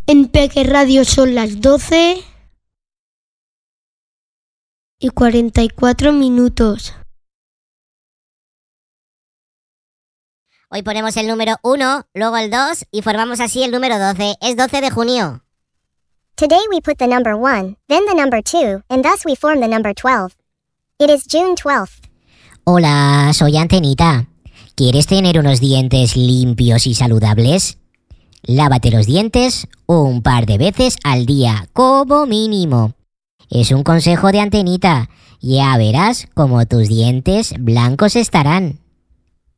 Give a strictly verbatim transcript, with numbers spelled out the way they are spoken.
En Peque Radio son las doce y cuarenta y cuatro minutos. Hoy ponemos el número uno, luego el dos y formamos así el número doce. Es doce de junio. Today we put the number one, then the number two, and thus we form the number twelve. It is June twelfth. Hola, soy Antenita. ¿Quieres tener unos dientes limpios y saludables? Lávate los dientes un par de veces al día, como mínimo. Es un consejo de Antenita. Ya verás cómo tus dientes blancos estarán.